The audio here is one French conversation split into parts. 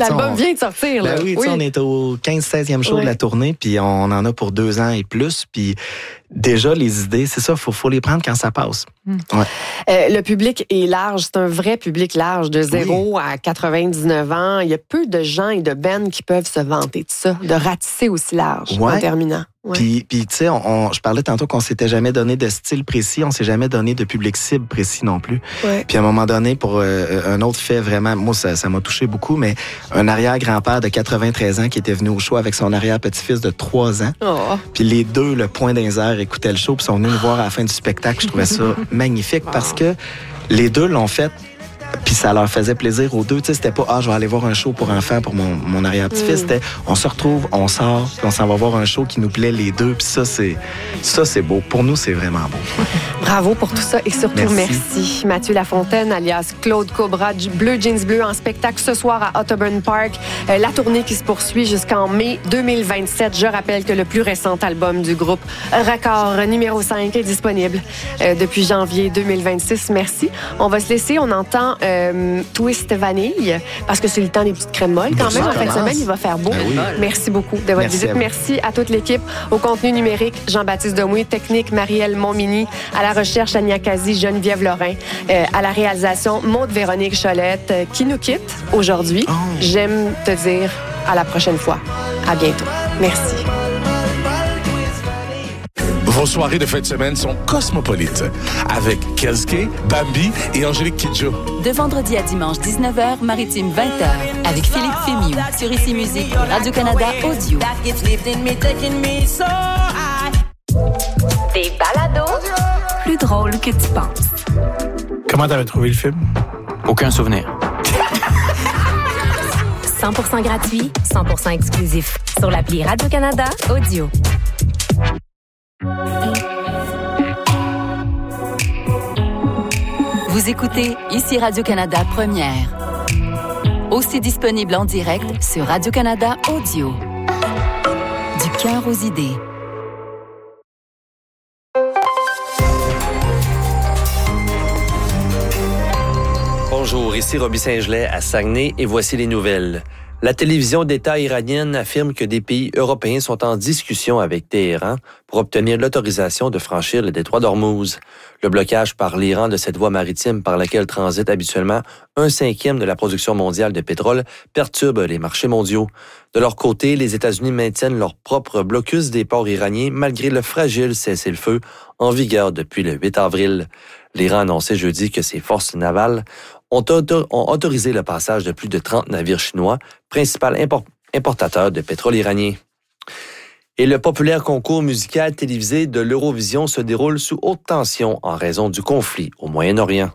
L'album vient de sortir. Là. Ben oui. On est au 15-16e show de la tournée, puis on en a pour 2 ans et plus. Puis déjà, les idées, c'est ça, faut les prendre quand ça passe. Ouais. Le public est large, c'est un vrai public large, de 0 à 99 ans. Il y a peu de gens et de bands qui peuvent se vanter de ça, de ratisser aussi large en terminant. Ouais. Puis tu sais, je parlais tantôt qu'on s'était jamais donné de style précis, on s'est jamais donné de public cible précis non plus. Ouais. Puis à un moment donné, pour un autre fait vraiment, moi ça m'a touché beaucoup, mais un arrière-grand-père de 93 ans qui était venu au show avec son arrière-petit-fils de 3 ans. Oh. Puis les deux, le point dans les airs, écoutaient le show, puis sont venus nous voir à la fin du spectacle. Je trouvais ça magnifique parce que les deux l'ont fait. Puis ça leur faisait plaisir aux deux. Tu sais, c'était pas, je vais aller voir un show pour enfants pour mon arrière-petit-fils. C'était, on se retrouve, on sort, puis on s'en va voir un show qui nous plaît les deux. Puis ça, c'est beau. Pour nous, c'est vraiment beau. Bravo pour tout ça et surtout merci. Mathieu Lafontaine, alias Claude Cobra, Bleu Jeans Bleu en spectacle ce soir à Otterburn Park. La tournée qui se poursuit jusqu'en mai 2027. Je rappelle que le plus récent album du groupe, Raccord numéro 5, est disponible depuis janvier 2026. Merci. On va se laisser. On entend Twist Vanille, parce que c'est le temps des petites crèmes molles. Quand même, en fin de semaine, il va faire beau. Oui. Merci beaucoup de votre visite. Merci à toute l'équipe. Au contenu numérique, Jean-Baptiste Demouy, technique, Marielle Montmini, à la recherche, Ania Kazi, Geneviève Lorrain, à la réalisation, Maude-Véronique Cholette, qui nous quitte aujourd'hui. Oh. J'aime te dire à la prochaine fois. À bientôt. Merci. Vos soirées de fin de semaine sont cosmopolites avec Kelske, Bambi et Angélique Kidjo. De vendredi à dimanche 19h, maritime 20h avec Philippe Fémiou sur Ici Musique Radio-Canada Audio. Des balados plus drôles que tu penses. Comment t'avais trouvé le film? Aucun souvenir. 100% gratuit, 100% exclusif. Sur l'appli Radio-Canada Audio. Vous écoutez Ici Radio-Canada Première. Aussi disponible en direct sur Radio-Canada Audio. Du cœur aux idées. Bonjour, ici Roby Saint-Gelais à Saguenay et voici les nouvelles. La télévision d'État iranienne affirme que des pays européens sont en discussion avec Téhéran pour obtenir l'autorisation de franchir le détroit d'Ormuz. Le blocage par l'Iran de cette voie maritime par laquelle transite habituellement 1/5 de la production mondiale de pétrole perturbe les marchés mondiaux. De leur côté, les États-Unis maintiennent leur propre blocus des ports iraniens malgré le fragile cessez-le-feu en vigueur depuis le 8 avril. L'Iran a annoncé jeudi que ses forces navales ont autorisé le passage de plus de 30 navires chinois, principal importateur de pétrole iranien. Et le populaire concours musical télévisé de l'Eurovision se déroule sous haute tension en raison du conflit au Moyen-Orient.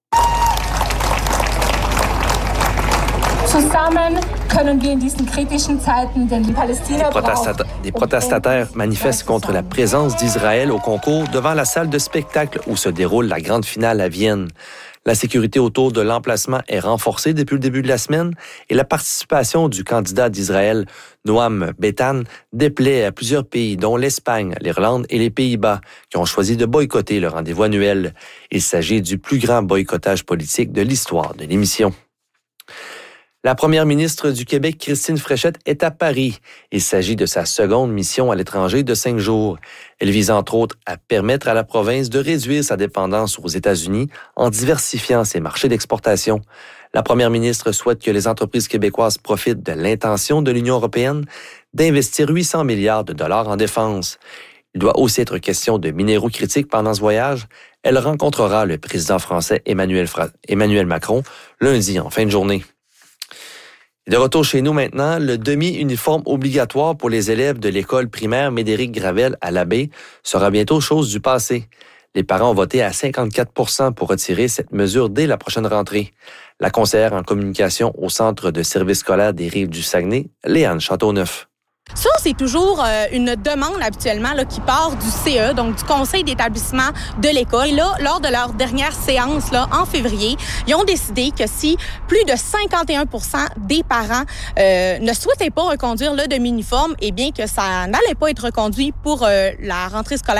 Des protestataires manifestent contre la présence d'Israël au concours devant la salle de spectacle où se déroule la grande finale à Vienne. La sécurité autour de l'emplacement est renforcée depuis le début de la semaine et la participation du candidat d'Israël, Noam Betan, déplaît à plusieurs pays, dont l'Espagne, l'Irlande et les Pays-Bas, qui ont choisi de boycotter le rendez-vous annuel. Il s'agit du plus grand boycottage politique de l'histoire de l'émission. La première ministre du Québec, Christine Fréchette, est à Paris. Il s'agit de sa seconde mission à l'étranger de 5 jours. Elle vise entre autres à permettre à la province de réduire sa dépendance aux États-Unis en diversifiant ses marchés d'exportation. La première ministre souhaite que les entreprises québécoises profitent de l'intention de l'Union européenne d'investir 800 milliards de dollars en défense. Il doit aussi être question de minéraux critiques pendant ce voyage. Elle rencontrera le président français Emmanuel Macron lundi en fin de journée. De retour chez nous maintenant, le demi-uniforme obligatoire pour les élèves de l'école primaire Médéric-Gravel à l'Abbé sera bientôt chose du passé. Les parents ont voté à 54% pour retirer cette mesure dès la prochaine rentrée. La conseillère en communication au Centre de services scolaires des Rives du Saguenay, Léane Châteauneuf. Ça, c'est toujours une demande habituellement là, qui part du CE, donc du conseil d'établissement de l'école. Et là, lors de leur dernière séance là, en février, ils ont décidé que si plus de 51% des parents ne souhaitaient pas reconduire le demi-uniforme, eh bien que ça n'allait pas être reconduit pour la rentrée scolaire.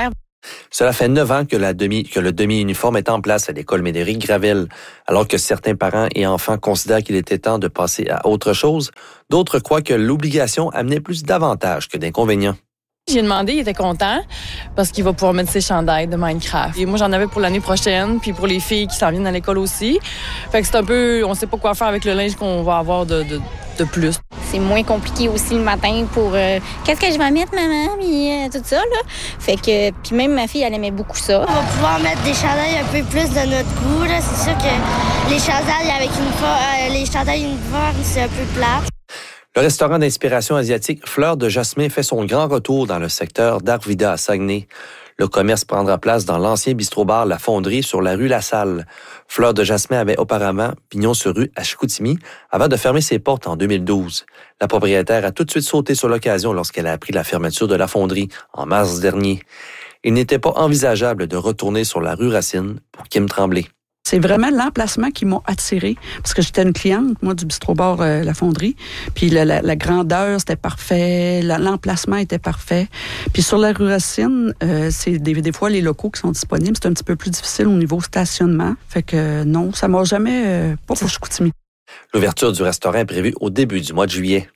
Cela fait 9 ans que le demi-uniforme est en place à l'école Médéric Gravel. Alors que certains parents et enfants considèrent qu'il était temps de passer à autre chose, d'autres croient que l'obligation amenait plus d'avantages que d'inconvénients. J'ai demandé, il était content parce qu'il va pouvoir mettre ses chandails de Minecraft. Et moi, j'en avais pour l'année prochaine, puis pour les filles qui s'en viennent à l'école aussi. Fait que c'est un peu, on sait pas quoi faire avec le linge qu'on va avoir de plus. C'est moins compliqué aussi le matin pour qu'est-ce que je vais mettre, maman, puis tout ça, là. Fait que, puis même ma fille, elle aimait beaucoup ça. On va pouvoir mettre des chandails un peu plus de notre goût, là. C'est sûr que les chandails avec les chandails uniformes, c'est un peu plate. Le restaurant d'inspiration asiatique Fleur de Jasmin fait son grand retour dans le secteur d'Arvida à Saguenay. Le commerce prendra place dans l'ancien bistrot-bar La Fonderie sur la rue La Salle. Fleur de Jasmin avait auparavant pignon sur rue à Chicoutimi avant de fermer ses portes en 2012. La propriétaire a tout de suite sauté sur l'occasion lorsqu'elle a appris la fermeture de La Fonderie en mars dernier. Il n'était pas envisageable de retourner sur la rue Racine pour Kim Tremblay. C'est vraiment l'emplacement qui m'a attirée, parce que j'étais une cliente, moi, du bistrot-bar La Fonderie, puis la grandeur, c'était parfait, l'emplacement était parfait. Puis sur la rue Racine, c'est des fois les locaux qui sont disponibles, c'est un petit peu plus difficile au niveau stationnement. Fait que non, ça m'a jamais pas pour Chicoutimi. L'ouverture du restaurant est prévue au début du mois de juillet.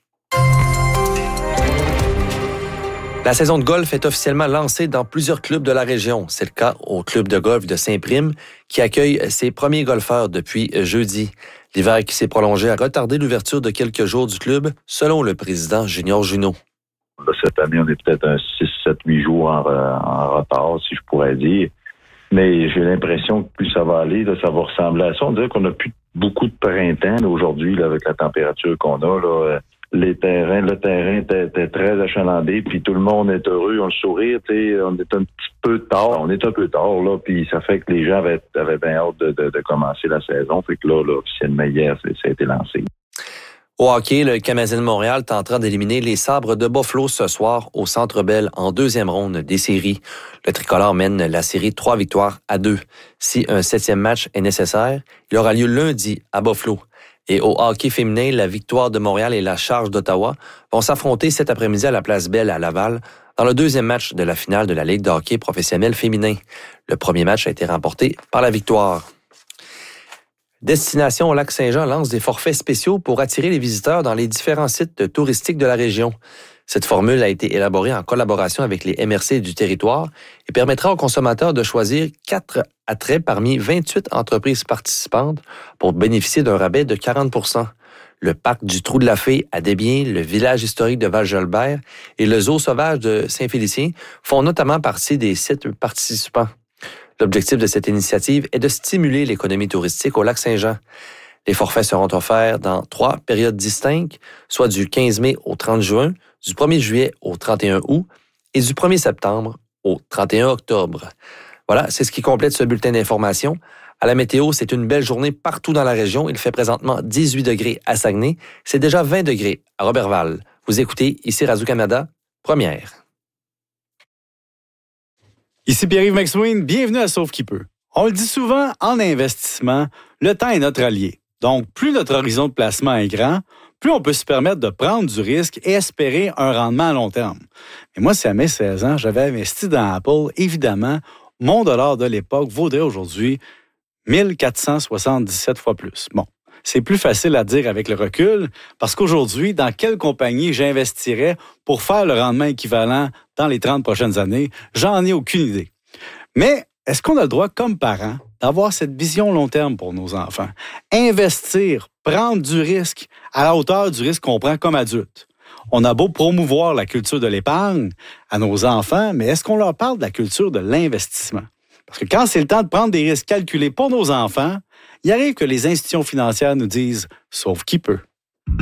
La saison de golf est officiellement lancée dans plusieurs clubs de la région. C'est le cas au club de golf de Saint-Prime, qui accueille ses premiers golfeurs depuis jeudi. L'hiver qui s'est prolongé a retardé l'ouverture de quelques jours du club, selon le président Junior Junot. Cette année, on est peut-être un 6, 7, 8 jours en retard, si je pourrais dire. Mais j'ai l'impression que plus ça va aller, là, ça va ressembler à ça. On dirait qu'on n'a plus beaucoup de printemps là, aujourd'hui, là, avec la température qu'on a, là. Le terrain était très achalandé, puis tout le monde est heureux, on le sourire, on est un petit peu tard, là, puis ça fait que les gens avaient bien hâte de commencer la saison, fait que là officiellement hier, ça a été lancé. Au hockey, le Canadien de Montréal tentera d'éliminer les Sabres de Buffalo ce soir au Centre Bell en deuxième ronde des séries. Le tricolore mène la série 3-2. Si un 7e match est nécessaire, il aura lieu lundi à Buffalo. Et au hockey féminin, la Victoire de Montréal et la Charge d'Ottawa vont s'affronter cet après-midi à la Place Bell à Laval dans le deuxième match de la finale de la Ligue de hockey professionnel féminin. Le premier match a été remporté par la Victoire. Destination au Lac-Saint-Jean lance des forfaits spéciaux pour attirer les visiteurs dans les différents sites touristiques de la région. Cette formule a été élaborée en collaboration avec les MRC du territoire et permettra aux consommateurs de choisir 4 attraits parmi 28 entreprises participantes pour bénéficier d'un rabais de 40 %. Le parc du Trou de la Fée à Desbiens, le village historique de Val-Jolbert et le zoo sauvage de Saint-Félicien font notamment partie des sites participants. L'objectif de cette initiative est de stimuler l'économie touristique au Lac-Saint-Jean. Les forfaits seront offerts dans 3 périodes distinctes, soit du 15 mai au 30 juin, du 1er juillet au 31 août et du 1er septembre au 31 octobre. Voilà, c'est ce qui complète ce bulletin d'information. À la météo, c'est une belle journée partout dans la région. Il fait présentement 18 degrés à Saguenay. C'est déjà 20 degrés à Roberval. Vous écoutez ici Radio-Canada, première. Ici Pierre-Yves McSween, bienvenue à Sauve qui peut. On le dit souvent, en investissement, le temps est notre allié. Donc, plus notre horizon de placement est grand, plus on peut se permettre de prendre du risque et espérer un rendement à long terme. Mais moi, si à mes 16 ans, j'avais investi dans Apple, évidemment, mon dollar de l'époque vaudrait aujourd'hui 1477 fois plus. Bon, c'est plus facile à dire avec le recul parce qu'aujourd'hui, dans quelle compagnie j'investirais pour faire le rendement équivalent dans les 30 prochaines années, j'en ai aucune idée. Mais est-ce qu'on a le droit, comme parents, d'avoir cette vision long terme pour nos enfants? Investir, prendre du risque à la hauteur du risque qu'on prend comme adulte. On a beau promouvoir la culture de l'épargne à nos enfants, mais est-ce qu'on leur parle de la culture de l'investissement? Parce que quand c'est le temps de prendre des risques calculés pour nos enfants, il arrive que les institutions financières nous disent « sauve qui peut ».